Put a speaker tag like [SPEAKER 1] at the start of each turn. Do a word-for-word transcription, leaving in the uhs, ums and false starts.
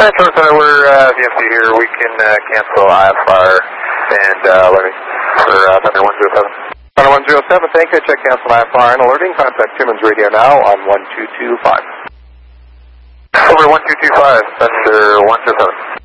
[SPEAKER 1] Hi, Tour Center, we're uh, V F C here. We can uh, cancel I F R and uh, alerting for uh, Thunder one zero seven.
[SPEAKER 2] Thunder one zero seven, thank you. Check cancel I F R and alerting. Contact Timmins Radio now on one two two five.
[SPEAKER 1] Over one two two five, Thunder one zero seven.